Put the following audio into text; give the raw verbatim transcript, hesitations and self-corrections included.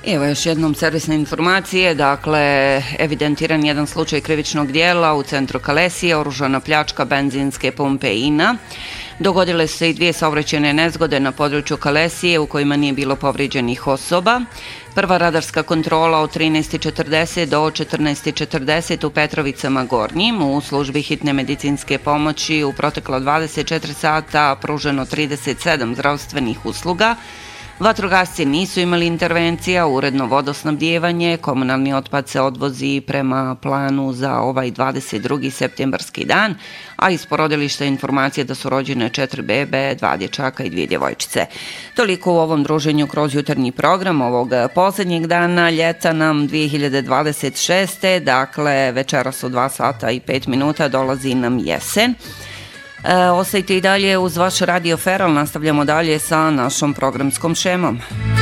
Evo još jednom servisne informacije, dakle, evidentiran jedan slučaj krivičnog dijela u centru Kalesije, oružana pljačka benzinske pumpe I N A. Dogodile su se i dvije saobraćajne nezgode na području Kalesije u kojima nije bilo povrijeđenih osoba. Prva radarska kontrola od trinaest četrdeset do četrnaest četrdeset u Petrovicama Gornjim. U službi hitne medicinske pomoći u proteklo dvadeset četiri sata pruženo trideset sedam zdravstvenih usluga. Vatrogasci nisu imali intervencija, uredno vodosnabdijevanje, komunalni otpad se odvozi prema planu za ovaj dvadeset drugi septembarski dan, a iz porodilišta informacije da su rođene četiri bebe, dva dječaka i dvije djevojčice. Toliko u ovom druženju kroz jutarnji program ovog posljednjeg dana ljeta nam dvije hiljade dvadeset šeste. Dakle, večeras u dva sata i pet minuta dolazi nam jesen. E, ostajte i dalje uz vaš Radio Feral, nastavljamo dalje sa našom programskom šemom.